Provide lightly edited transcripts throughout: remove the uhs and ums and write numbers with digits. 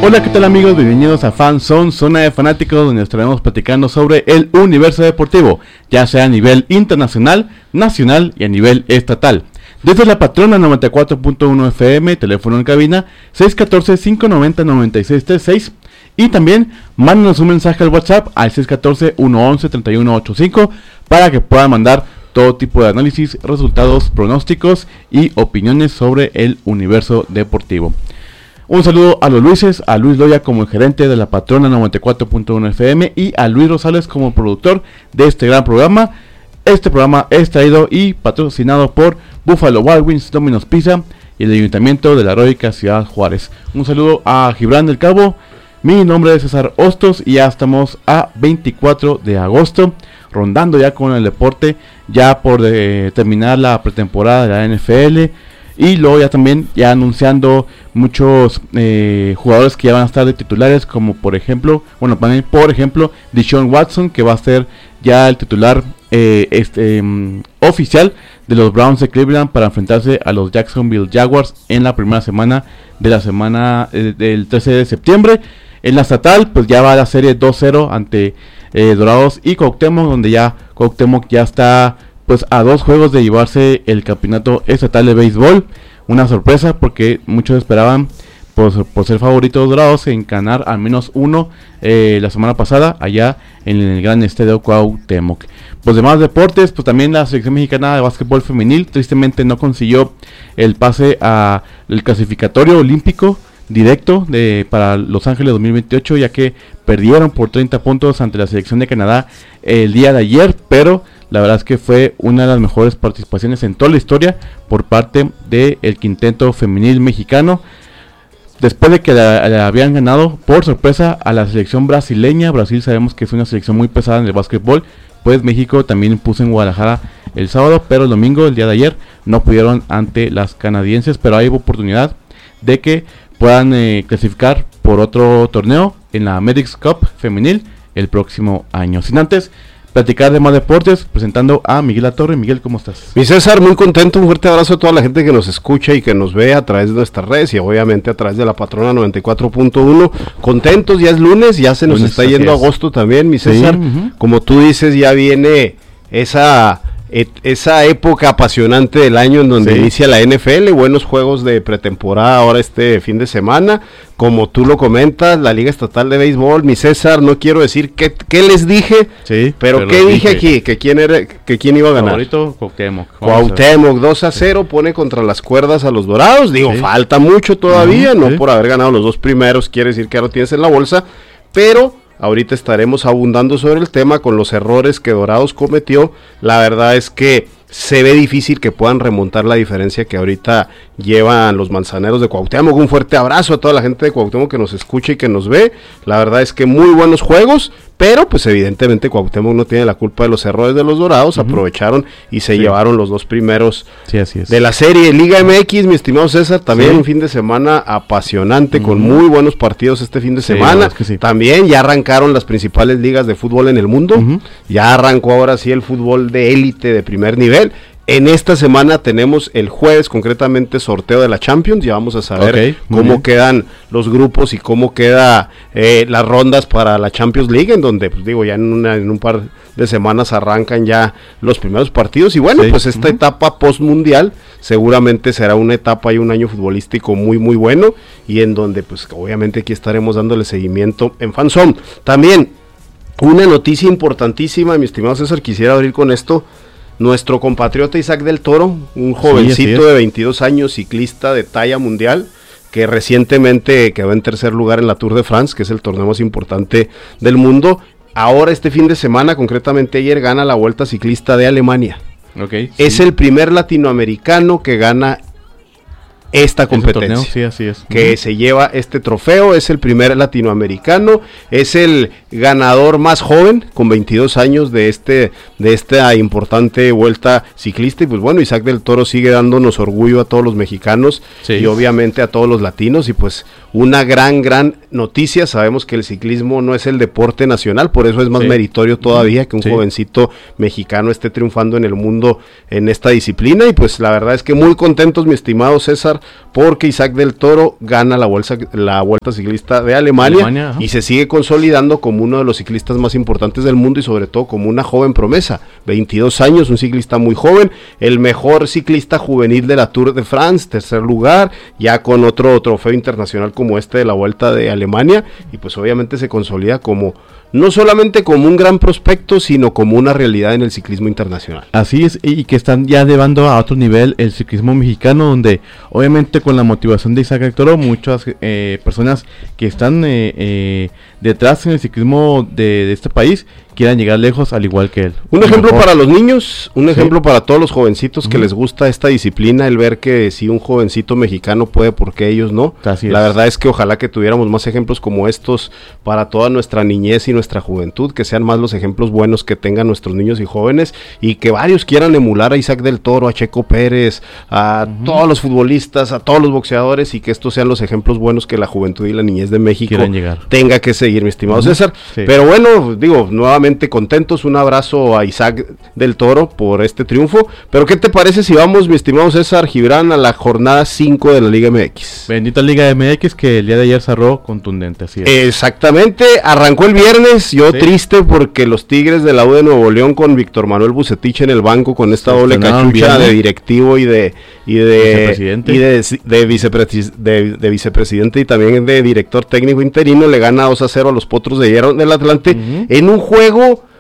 Hola, ¿qué tal amigos? Bienvenidos a Fan Zone, zona de fanáticos donde estaremos platicando sobre el universo deportivo, ya sea a nivel internacional, nacional y a nivel estatal. Desde la Patrona 94.1 FM, teléfono en cabina 614-590-9636 y también mándanos un mensaje al WhatsApp al 614-111-3185 para que puedan mandar todo tipo de análisis, resultados, pronósticos y opiniones sobre el universo deportivo. Un saludo a los Luises, a Luis Loya como el gerente de la Patrona 94.1 FM y a Luis Rosales como productor de este gran programa. Este programa es traído y patrocinado por Buffalo Wild Wings, Domino's Pizza y el Ayuntamiento de la heroica Ciudad Juárez. Un saludo a Gibran del Cabo, mi nombre es César Hostos y ya estamos a 24 de agosto, rondando ya con el deporte, ya por terminar la pretemporada de la NFL. Y luego ya también ya anunciando muchos jugadores que ya van a estar de titulares, como por ejemplo Deshaun Watson, que va a ser ya el titular oficial de los Browns de Cleveland para enfrentarse a los Jacksonville Jaguars en la primera semana del 13 de septiembre. En la estatal pues ya va la serie 2-0 ante Dorados y Cuauhtémoc, donde ya Cuauhtémoc ya está pues a 2 juegos de llevarse el campeonato estatal de béisbol. Una sorpresa porque muchos esperaban por ser favoritos Dorados en ganar al menos uno la semana pasada allá en el gran estadio Cuauhtémoc. Pues demás deportes, pues también la selección mexicana de básquetbol femenil tristemente no consiguió el pase al clasificatorio olímpico directo para Los Ángeles 2028, ya que perdieron por 30 puntos ante la selección de Canadá el día de ayer, pero la verdad es que fue una de las mejores participaciones en toda la historia por parte del quinteto femenil mexicano. Después de que la habían ganado por sorpresa a la selección brasileña, Brasil sabemos que es una selección muy pesada en el básquetbol, pues México también puso en Guadalajara el sábado, pero el domingo, el día de ayer, no pudieron ante las canadienses, pero hay oportunidad de que puedan clasificar por otro torneo en la Medics Cup femenil el próximo año. Sin antes platicar de más deportes, presentando a Miguel Latorre. Miguel, ¿cómo estás? Mi César, muy contento, un fuerte abrazo a toda la gente que nos escucha y que nos ve a través de nuestras redes y obviamente a través de la Patrona 94.1. Contentos, ya es lunes, ya se nos está yendo agosto también, mi César. Sí, como tú dices, ya viene esa época apasionante del año en donde inicia la NFL, buenos juegos de pretemporada ahora este fin de semana, como tú lo comentas, la Liga Estatal de Béisbol, mi César, no quiero decir qué les dije, pero qué dije aquí, que quién iba a ganar. Favorito, Cuauhtémoc 2-0 pone contra las cuerdas a los Dorados, falta mucho todavía, no por haber ganado los 2 primeros quiere decir que ya lo tienes en la bolsa, pero ahorita estaremos abundando sobre el tema con los errores que Dorados cometió. La verdad es que se ve difícil que puedan remontar la diferencia que ahorita llevan los manzaneros de Cuauhtémoc. Un fuerte abrazo a toda la gente de Cuauhtémoc que nos escucha y que nos ve. La verdad es que muy buenos juegos, pero pues evidentemente Cuauhtémoc no tiene la culpa de los errores de los Dorados. Aprovecharon y se llevaron los 2 primeros de la serie. Liga MX, mi estimado César, también un fin de semana apasionante con muy buenos partidos este fin de semana. También ya arrancaron las principales ligas de fútbol en el mundo. Ya arrancó ahora sí el fútbol de élite de primer nivel. En esta semana tenemos el jueves concretamente sorteo de la Champions, ya vamos a saber cómo quedan los grupos y cómo queda las rondas para la Champions League, en donde pues ya en un par de semanas arrancan ya los primeros partidos y bueno, pues esta etapa post mundial seguramente será una etapa y un año futbolístico muy muy bueno y en donde pues obviamente aquí estaremos dándole seguimiento en Fan Zone. También una noticia importantísima, mi estimado César, quisiera abrir con esto. Nuestro compatriota Isaac del Toro, un jovencito de 22 años, ciclista de talla mundial, que recientemente quedó en tercer lugar en la Tour de France, que es el torneo más importante del mundo. Ahora este fin de semana, concretamente ayer, gana la Vuelta Ciclista de Alemania. Es el primer latinoamericano que gana esta competencia, así es. Que se lleva este trofeo, es el primer latinoamericano, es el ganador más joven, con 22 años de esta importante vuelta ciclista. Y pues bueno, Isaac del Toro sigue dándonos orgullo a todos los mexicanos, sí, y obviamente a todos los latinos, y pues una gran noticia. Sabemos que el ciclismo no es el deporte nacional, por eso es más, sí, meritorio todavía que un, sí, jovencito mexicano esté triunfando en el mundo en esta disciplina. Y pues la verdad es que muy contentos, mi estimado César, porque Isaac del Toro gana la Vuelta Ciclista de Alemania y se sigue consolidando como uno de los ciclistas más importantes del mundo, y sobre todo como una joven promesa, 22 años, un ciclista muy joven, el mejor ciclista juvenil de la Tour de France, tercer lugar, ya con otro trofeo internacional como este de la Vuelta de Alemania, y pues obviamente se consolida como, no solamente como un gran prospecto, sino como una realidad en el ciclismo internacional. Así es, y que están ya llevando a otro nivel el ciclismo mexicano, donde obviamente con la motivación de Isaac del Toro, muchas personas que están detrás en el ciclismo de este país quieran llegar lejos al igual que él. Un ejemplo para los niños, un ejemplo para todos los jovencitos que les gusta esta disciplina, el ver que si un jovencito mexicano puede, porque ellos no. La verdad es que ojalá que tuviéramos más ejemplos como estos para toda nuestra niñez y nuestra juventud, que sean más los ejemplos buenos que tengan nuestros niños y jóvenes, y que varios quieran emular a Isaac del Toro, a Checo Pérez, a todos los futbolistas, a todos los boxeadores, y que estos sean los ejemplos buenos que la juventud y la niñez de México tenga que seguir, mi estimado César. Sí. Pero bueno, digo, nuevamente contentos, un abrazo a Isaac del Toro por este triunfo. Pero ¿qué te parece si vamos, mi estimado César Gibran, a la jornada 5 de la Liga MX? Bendita Liga MX, que el día de ayer cerró contundente, así es. Exactamente, arrancó el viernes, yo triste porque los Tigres de la U de Nuevo León con Víctor Manuel Bucetich en el banco, con esta doble cachucha de directivo y de vicepresidente y también de director técnico interino, le gana 2-0 a los Potros de Hierro del Atlante, en un juego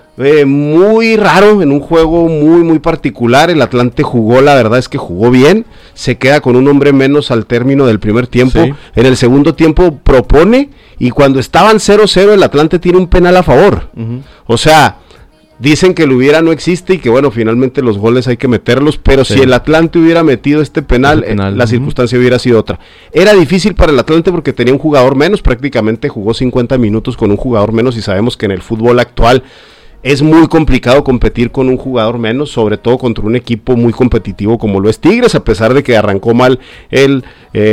muy raro, en un juego muy particular. El Atlante jugó, la verdad es que jugó bien, se queda con un hombre menos al término del primer tiempo, en el segundo tiempo propone, y cuando estaban 0-0 el Atlante tiene un penal a favor, o sea, dicen que el hubiera no existe y que bueno, finalmente los goles hay que meterlos, pero si el Atlante hubiera metido este penal, la circunstancia hubiera sido otra. Era difícil para el Atlante porque tenía un jugador menos, prácticamente jugó 50 minutos con un jugador menos, y sabemos que en el fútbol actual es muy complicado competir con un jugador menos, sobre todo contra un equipo muy competitivo como lo es Tigres, a pesar de que arrancó mal el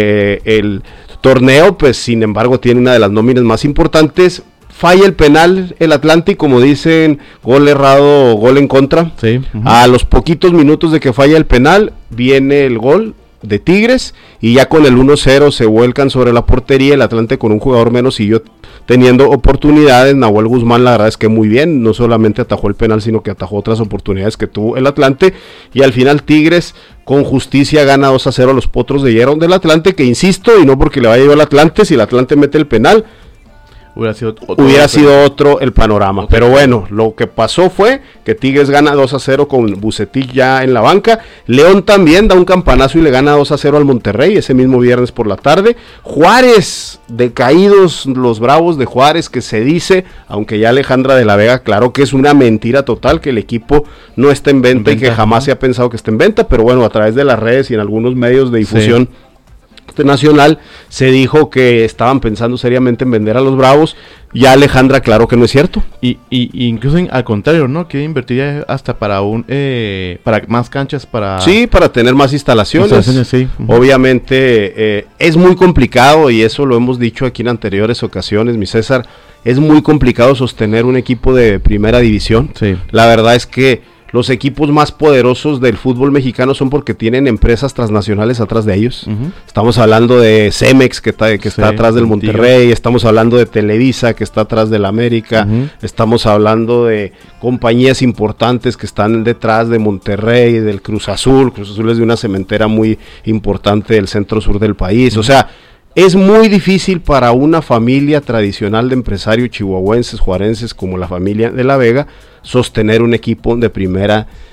torneo, pues sin embargo tiene una de las nóminas más importantes. Falla el penal el Atlante, y como dicen, gol errado, gol en contra. A los poquitos minutos de que falla el penal, viene el gol de Tigres, y ya con el 1-0 se vuelcan sobre la portería. El Atlante con un jugador menos siguió teniendo oportunidades. Nahuel Guzmán, la verdad es que muy bien, no solamente atajó el penal, sino que atajó otras oportunidades que tuvo el Atlante, y al final Tigres con justicia gana 2-0 a los Potros de Hierro del Atlante, que insisto, y no porque le vaya yo al Atlante, si el Atlante mete el penal, hubiera sido otro el panorama. Pero bueno, lo que pasó fue que Tigres gana 2-0 con Bucetich ya en la banca. León también da un campanazo y le gana 2-0 al Monterrey ese mismo viernes por la tarde. Juárez, decaídos los Bravos de Juárez, que se dice, aunque ya Alejandra de la Vega aclaró que es una mentira total, que el equipo no está en venta y que jamás se ha pensado que esté en venta, pero bueno, a través de las redes y en algunos medios de difusión nacional se dijo que estaban pensando seriamente en vender a los Bravos. Ya Alejandra aclaró que no es cierto, y incluso al contrario, ¿no? Que invertiría hasta para para más canchas, para tener más instalaciones. Obviamente es muy complicado, y eso lo hemos dicho aquí en anteriores ocasiones, mi César, es muy complicado sostener un equipo de primera división. La verdad es que los equipos más poderosos del fútbol mexicano son porque tienen empresas transnacionales atrás de ellos. Estamos hablando de Cemex, que está atrás del Monterrey, estamos hablando de Televisa, que está atrás del América, estamos hablando de compañías importantes que están detrás de Monterrey, del Cruz Azul. Cruz Azul es de una cementera muy importante del centro sur del país. O sea, es muy difícil para una familia tradicional de empresarios chihuahuenses, juarenses, como la familia de la Vega, sostener un equipo de primera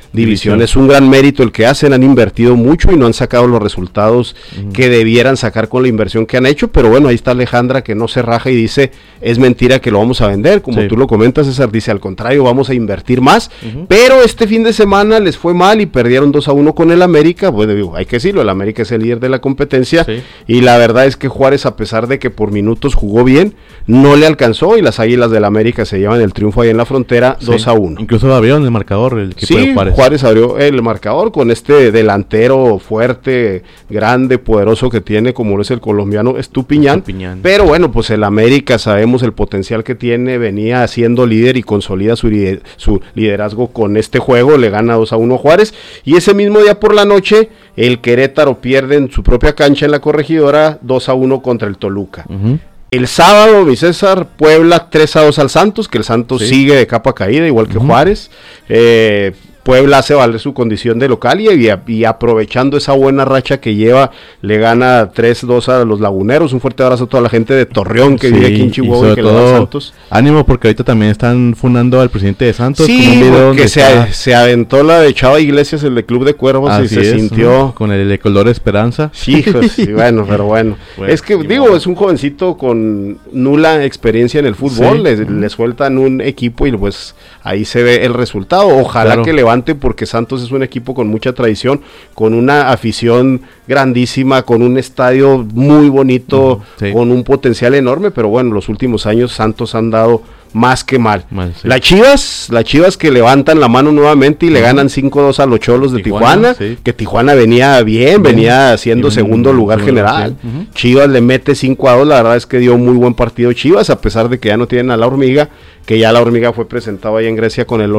división. Es un gran mérito el que hacen, han invertido mucho y no han sacado los resultados que debieran sacar con la inversión que han hecho, pero bueno, ahí está Alejandra que no se raja y dice, es mentira que lo vamos a vender, como tú lo comentas, César, dice, al contrario, vamos a invertir más, pero este fin de semana les fue mal y perdieron 2-1 con el América. Bueno, digo, hay que decirlo, el América es el líder de la competencia, y la verdad es que Juárez, a pesar de que por minutos jugó bien, no le alcanzó, y las Águilas del América se llevan el triunfo ahí en la frontera, 2-1. Incluso abrieron el marcador el equipo de Juárez. Juárez abrió el marcador con este delantero fuerte, grande, poderoso que tiene, como es el colombiano Estupiñán. Pero bueno, pues el América, sabemos el potencial que tiene, venía siendo líder y consolida su liderazgo con este juego, le gana 2-1 a Juárez, y ese mismo día por la noche, el Querétaro pierde en su propia cancha en la Corregidora, 2-1 contra el Toluca. El sábado, mi César, Puebla 3-2 al Santos, que el Santos sigue de capa caída, igual que Juárez. Puebla hace valer su condición de local y aprovechando esa buena racha que lleva, le gana 3-2 a los Laguneros. Un fuerte abrazo a toda la gente de Torreón que vive aquí en Chihuahua y que le da a Santos. Ánimo, porque ahorita también están fundando al presidente de Santos. Sí, porque se aventó la de Chava Iglesias, el de Club de Cuervos, y se sintió... con el de color esperanza. Sí, pues, sí, pero bueno. Es que, es un jovencito con nula experiencia en el fútbol, le sueltan un equipo y pues ahí se ve el resultado. Ojalá que levante, porque Santos es un equipo con mucha tradición, con una afición grandísima, con un estadio muy bonito, con un potencial enorme, pero bueno, los últimos años Santos han dado más que mal. Las Chivas que levantan la mano nuevamente y le ganan 5-2 a los Cholos de Tijuana, que Tijuana venía bien, venía siendo segundo lugar general. Chivas le mete 5-2, la verdad es que dio muy buen partido Chivas, a pesar de que ya no tienen a la Hormiga, que ya la Hormiga fue presentado ahí en Grecia con el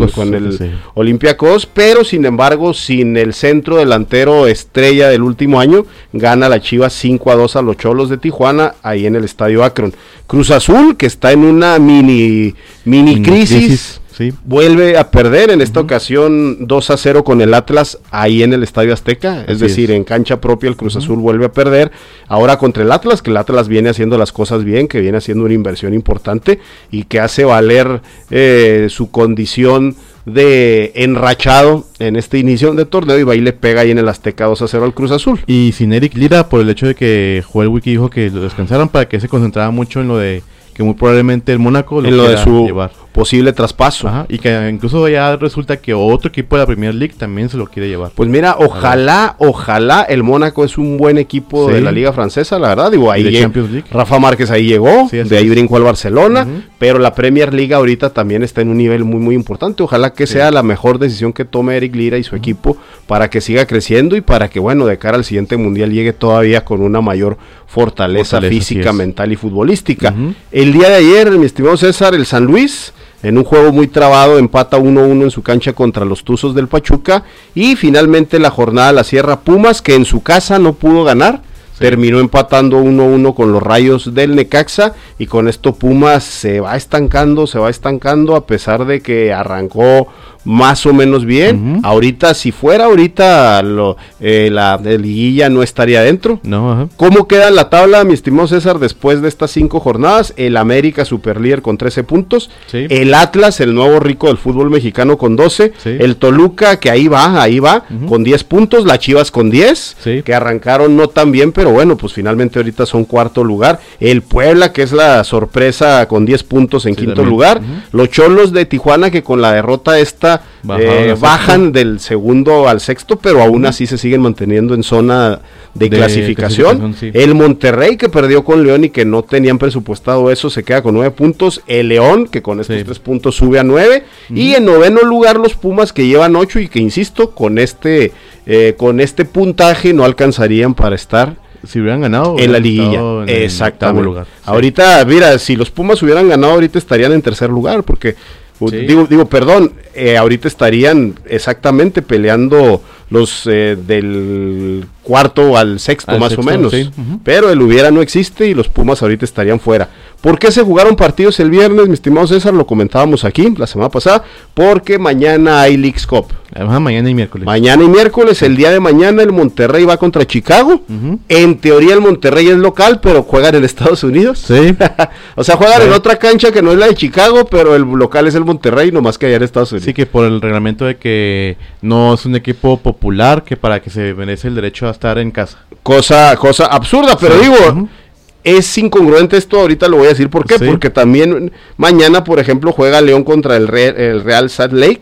Olympiacos, pero sin embargo, sin el centro delantero estrella del último año, gana la Chivas 5-2 a los Cholos de Tijuana, ahí en el Estadio Akron. Cruz Azul, que está en una mini crisis, vuelve a perder, en esta ocasión 2-0 con el Atlas, ahí en el Estadio Azteca, es decir, en cancha propia el Cruz Azul vuelve a perder, ahora contra el Atlas, que el Atlas viene haciendo las cosas bien, que viene haciendo una inversión importante, y que hace valer su condición de enrachado en este inicio de torneo, y va y le pega ahí en el Azteca 2-0 al Cruz Azul. Y sin Eric Lira, por el hecho de que Joel Wiki dijo que lo descansaran para que se concentrara mucho en lo de que muy probablemente el Mónaco lo quiera llevar. Posible traspaso. Y que incluso ya resulta que otro equipo de la Premier League también se lo quiere llevar. Pues mira, ojalá el Mónaco es un buen equipo de la Liga Francesa, la verdad, ahí Rafa Márquez ahí llegó, de ahí brincó al Barcelona, pero la Premier League ahorita también está en un nivel muy muy importante, ojalá que sea la mejor decisión que tome Eric Lira y su equipo para que siga creciendo y para que, bueno, de cara al siguiente mundial llegue todavía con una mayor fortaleza física, mental y futbolística. El día de ayer, mi estimado César, el San Luis, en un juego muy trabado, empata 1-1 en su cancha contra los Tuzos del Pachuca, y finalmente la jornada la cierra Pumas, que en su casa no pudo ganar, terminó empatando 1-1 con los Rayos del Necaxa, y con esto Pumas se va estancando a pesar de que arrancó más o menos bien. Ahorita, si fuera ahorita la liguilla no estaría dentro. ¿Cómo queda la tabla, mi estimado César, después de estas 5 jornadas? El América superlíder con 13 puntos, el Atlas, el nuevo rico del fútbol mexicano, con 12, el Toluca, que ahí va, con 10 puntos, las Chivas con 10, que arrancaron no tan bien, pero bueno, pues finalmente ahorita son cuarto lugar, el Puebla, que es la sorpresa, con 10 puntos en quinto lugar, los Cholos de Tijuana, que con la derrota esta bajan del segundo al sexto, pero aún así se siguen manteniendo en zona de clasificación. El Monterrey, que perdió con León y que no tenían presupuestado eso, se queda con 9 puntos. El León, que con estos 3 puntos sube a 9. Y en noveno lugar los Pumas, que llevan 8 y que, insisto, con este puntaje no alcanzarían para estar, si hubieran ganado en la liguilla. Exactamente. Lugar. Ahorita, mira, si los Pumas hubieran ganado, ahorita estarían en tercer lugar, porque ahorita estarían exactamente peleando los del cuarto al sexto más o menos, pero el hubiera no existe y los Pumas ahorita estarían fuera. ¿Por qué se jugaron partidos el viernes, mi estimado César? Lo comentábamos aquí la semana pasada, porque mañana hay Leagues Cup. Ajá, mañana y miércoles. Mañana y miércoles, el día de mañana el Monterrey va contra Chicago. En teoría el Monterrey es local, pero juegan en Estados Unidos. Sí. O sea, juegan en otra cancha que no es la de Chicago, pero el local es el Monterrey, nomás que allá en Estados Unidos. Sí, que por el reglamento de que no es un equipo popular, que para que se merece el derecho a estar en casa. Cosa absurda, pero sí, digo... Es incongruente esto, ahorita lo voy a decir por qué, porque también mañana, por ejemplo, juega León contra el Real Salt Lake,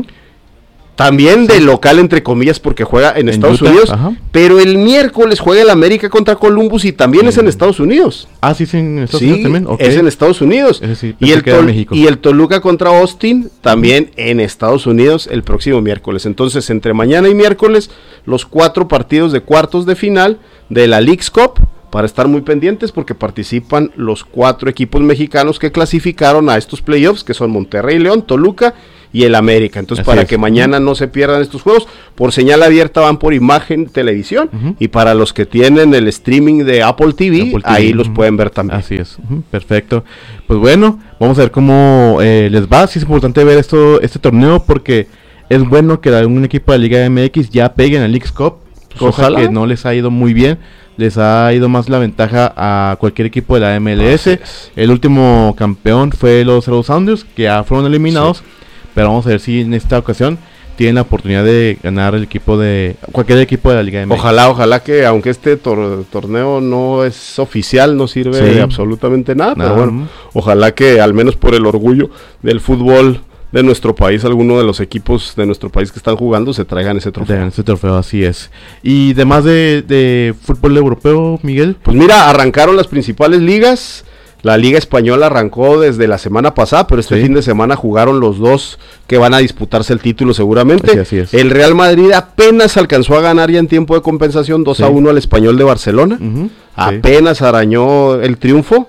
también de local, entre comillas, porque juega en Estados Utah, Unidos, pero el miércoles juega el América contra Columbus y también es en Estados Unidos. Ah, sí, en Estados Unidos también. Okay. Es en Estados Unidos. Sí, y el Toluca contra Austin también en Estados Unidos el próximo miércoles. Entonces, entre mañana y miércoles, los 4 partidos de cuartos de final de la Leagues Cup, para estar muy pendientes porque participan los 4 equipos mexicanos que clasificaron a estos playoffs, que son Monterrey, León, Toluca y el América. Entonces, para que mañana no se pierdan estos juegos, por señal abierta van por Imagen Televisión, y para los que tienen el streaming de Apple TV, ahí los pueden ver también. Así es, perfecto. Pues bueno, vamos a ver cómo les va. Sí es importante ver este torneo porque es bueno que algún equipo de la Liga MX ya pegue en la Leagues Cup, cosa que no les ha ido muy bien. Les ha ido más la ventaja a cualquier equipo de la MLS. El último campeón fue los Seattle Sounders, que ya fueron eliminados. Pero vamos a ver si en esta ocasión tienen la oportunidad de ganar el equipo de cualquier equipo de la Liga MX. Ojalá que, aunque este torneo no es oficial, no sirve de absolutamente nada. Pero bueno, ojalá que al menos por el orgullo del fútbol de nuestro país, alguno de los equipos de nuestro país que están jugando se traigan ese trofeo. Así es. Y además de fútbol europeo, Miguel. Pues mira, arrancaron las principales ligas. La Liga Española arrancó desde la semana pasada, pero este fin de semana jugaron los 2 que van a disputarse el título seguramente. Así es. El Real Madrid apenas alcanzó a ganar ya en tiempo de compensación 2-1 al Español de Barcelona. Apenas arañó el triunfo.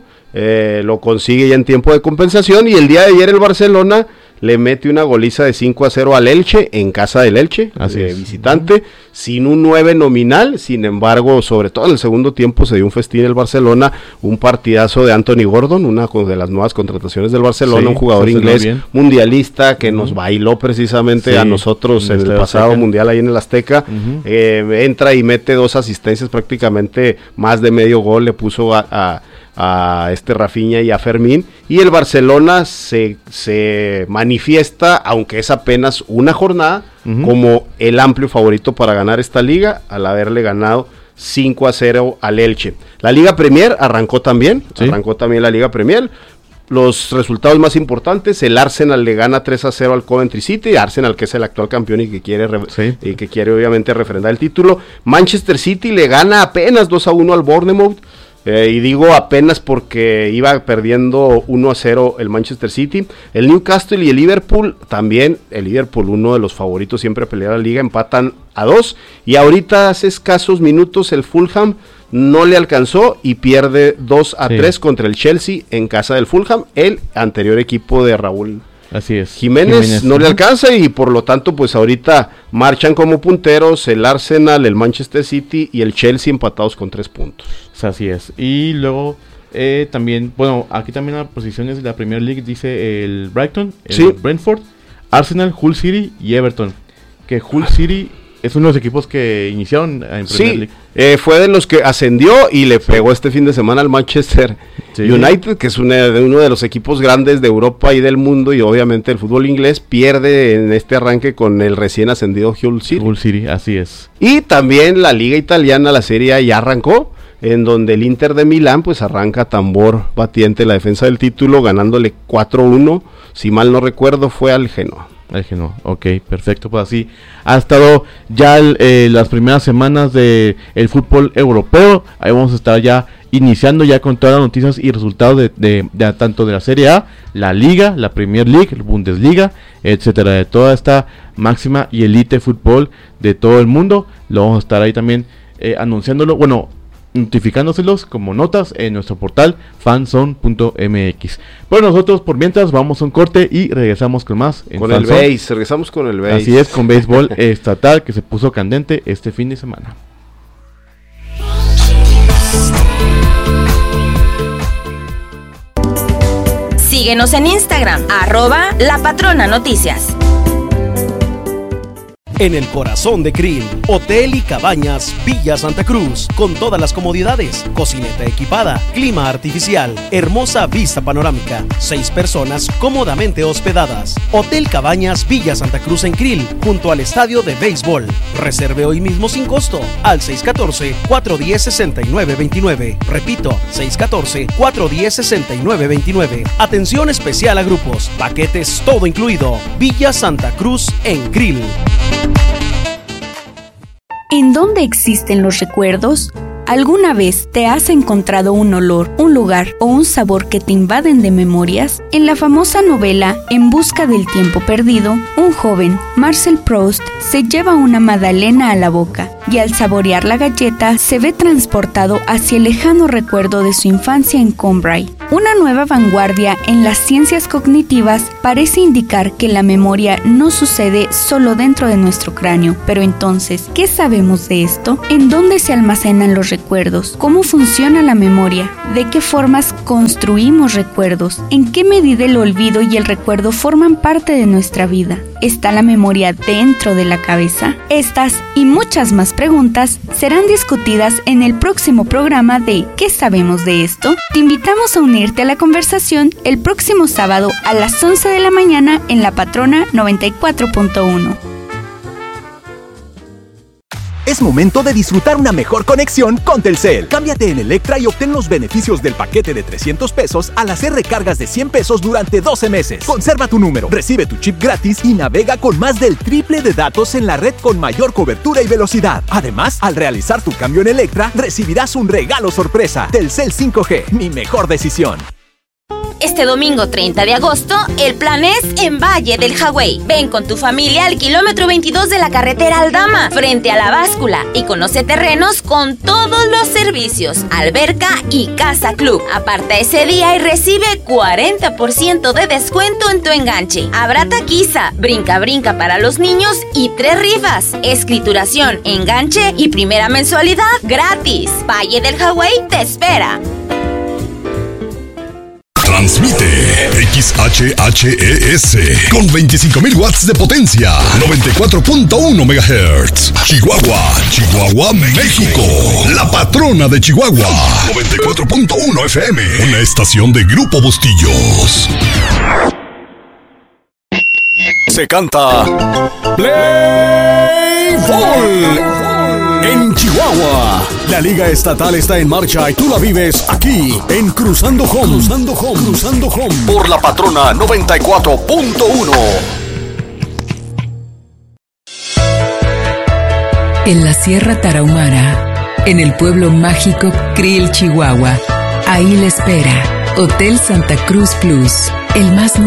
Lo consigue ya en tiempo de compensación, y el día de ayer el Barcelona le mete una goliza de 5-0 al Elche, en casa del Elche, visitante, sin un 9 nominal. Sin embargo, sobre todo en el segundo tiempo se dio un festín el Barcelona, un partidazo de Anthony Gordon, una de las nuevas contrataciones del Barcelona, un jugador inglés mundialista que nos bailó precisamente a nosotros en el pasado mundial ahí en el Azteca. Entra y mete 2 asistencias, prácticamente más de medio gol le puso a Rafinha y a Fermín, y el Barcelona se manifiesta, aunque es apenas una jornada, como el amplio favorito para ganar esta liga, al haberle ganado 5-0 al Elche. La Liga Premier arrancó también la Liga Premier. Los resultados más importantes: el Arsenal le gana 3-0 al Coventry City, Arsenal que es el actual campeón y que quiere obviamente refrendar el título. Manchester City le gana apenas 2-1 al Bournemouth. Y digo apenas porque iba perdiendo 1-0 el Manchester City. El Newcastle y el Liverpool también. El Liverpool, uno de los favoritos siempre a pelear la liga, empatan a 2. Y ahorita hace escasos minutos el Fulham no le alcanzó y pierde 2-3 contra el Chelsea en casa del Fulham, el anterior equipo de Raúl Jiménez no le alcanza, y por lo tanto pues ahorita marchan como punteros el Arsenal, el Manchester City y el Chelsea empatados con 3 puntos. Así es. Y luego también, bueno, aquí también las posiciones de la Premier League dice el Brighton, el Brentford, Arsenal, Hull City y Everton. Que Hull City es uno de los equipos que iniciaron en Premier League. Fue de los que ascendió y le pegó este fin de semana al Manchester United, que es uno de los equipos grandes de Europa y del mundo, y obviamente el fútbol inglés pierde en este arranque con el recién ascendido Hull City. Hull City, así es. Y también la liga italiana, la Serie A, ya arrancó, en donde el Inter de Milán pues arranca tambor batiente la defensa del título, ganándole 4-1, si mal no recuerdo fue al Genoa. Ok, perfecto, pues así ha estado ya las primeras semanas de el fútbol europeo. Ahí vamos a estar ya iniciando ya con todas las noticias y resultados de tanto de la Serie A, la Liga, la Premier League, la Bundesliga, etcétera, de toda esta máxima y elite fútbol de todo el mundo. Lo vamos a estar ahí también anunciándolo, notificándoselos como notas en nuestro portal fanzone.mx. Bueno, nosotros por mientras vamos a un corte y regresamos con más en Fanzone. Regresamos con el béis. Así es, con béisbol estatal que se puso candente este fin de semana. Síguenos en Instagram, @lapatronanoticias. en el corazón de Krill. Hotel y Cabañas Villa Santa Cruz, con todas las comodidades, cocineta equipada, clima artificial, hermosa vista panorámica, 6 personas cómodamente hospedadas. Hotel Cabañas Villa Santa Cruz en Krill, junto al estadio de béisbol. Reserve hoy mismo sin costo al 614-410-6929. Repito, 614-410-6929. Atención especial a grupos, paquetes todo incluido. Villa Santa Cruz en Krill. ¿En dónde existen los recuerdos? ¿Alguna vez te has encontrado un olor, un lugar o un sabor que te invaden de memorias? En la famosa novela En busca del tiempo perdido, un joven, Marcel Proust, se lleva una magdalena a la boca y al saborear la galleta se ve transportado hacia el lejano recuerdo de su infancia en Combray. Una nueva vanguardia en las ciencias cognitivas parece indicar que la memoria no sucede solo dentro de nuestro cráneo. Pero entonces, ¿qué sabemos de esto? ¿En dónde se almacenan los recuerdos? ¿Cómo funciona la memoria? ¿De qué formas construimos recuerdos? ¿En qué medida el olvido y el recuerdo forman parte de nuestra vida? ¿Está la memoria dentro de la cabeza? Estas y muchas más preguntas serán discutidas en el próximo programa de ¿Qué sabemos de esto? Te invitamos a unirte a la conversación el próximo sábado a las 11 de la mañana en La Patrona 94.1. Es momento de disfrutar una mejor conexión con Telcel. Cámbiate en Electra y obtén los beneficios del paquete de 300 pesos al hacer recargas de 100 pesos durante 12 meses. Conserva tu número, recibe tu chip gratis y navega con más del triple de datos en la red con mayor cobertura y velocidad. Además, al realizar tu cambio en Electra, recibirás un regalo sorpresa. Telcel 5G, mi mejor decisión. Este domingo 30 de agosto, el plan es en Valle del Hawái. Ven con tu familia al kilómetro 22 de la carretera Aldama, frente a la báscula, y conoce terrenos con todos los servicios, alberca y casa club. Aparta ese día y recibe 40% de descuento en tu enganche. Habrá taquiza, brinca para los niños y 3 rifas. Escrituración, enganche y primera mensualidad gratis. Valle del Hawái te espera. Transmite XHHES con 25.000 watts de potencia, 94.1 MHz. Chihuahua, México. La patrona de Chihuahua. 94.1 FM. Una estación de Grupo Bustillos. Se canta Play Ball. En Chihuahua, la Liga Estatal está en marcha y tú la vives aquí en Cruzando Home. Por La Patrona 94.1. En la Sierra Tarahumara, en el pueblo mágico Krill, Chihuahua, ahí le espera Hotel Santa Cruz Plus, el más